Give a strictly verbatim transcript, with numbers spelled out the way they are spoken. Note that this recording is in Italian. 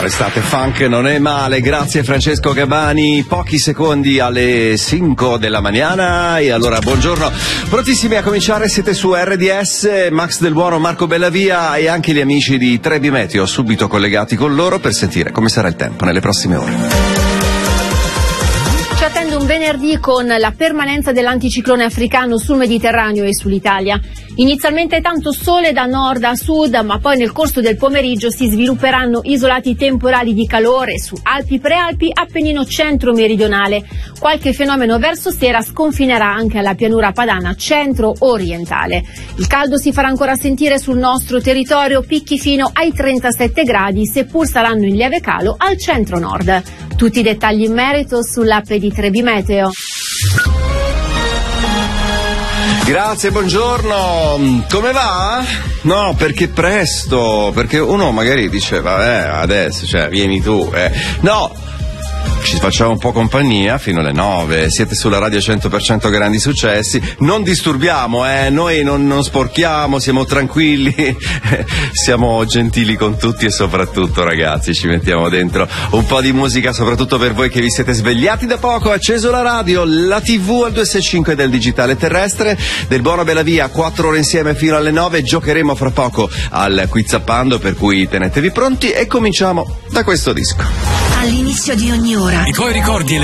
L'estate funk non è male, grazie Francesco Gabani. Pochi secondi alle cinque della mañana e allora buongiorno, prontissimi a cominciare, siete su R D S, Max Del Buono, Marco Bellavia e anche gli amici di Trebi Meteo, subito collegati con loro per sentire come sarà il tempo nelle prossime ore. Ci attende un venerdì con la permanenza dell'anticiclone africano sul Mediterraneo e sull'Italia. Inizialmente tanto sole da nord a sud, ma poi nel corso del pomeriggio si svilupperanno isolati temporali di calore su Alpi, Prealpi, Appennino centro-meridionale. Qualche fenomeno verso sera sconfinerà anche alla pianura padana centro-orientale. Il caldo si farà ancora sentire sul nostro territorio, picchi fino ai trentasette gradi, seppur saranno in lieve calo al centro-nord. Tutti i dettagli in merito sull'app di Trebi Meteo. Grazie, buongiorno. Come va? No, perché presto, perché uno magari diceva, eh, adesso, cioè, vieni tu, eh. No, ci facciamo un po' compagnia fino alle nove, siete sulla radio cento per cento grandi successi, non disturbiamo, eh, noi non, non sporchiamo, siamo tranquilli, siamo gentili con tutti e soprattutto ragazzi ci mettiamo dentro un po' di musica, soprattutto per voi che vi siete svegliati da poco, acceso la radio, la tivù al duecentosessantacinque del digitale terrestre, Del Buono Bellavia, quattro ore insieme fino alle nove, giocheremo fra poco al Quizappando, per cui tenetevi pronti e cominciamo da questo disco. All'inizio di ogni ora i tuoi ricordi e le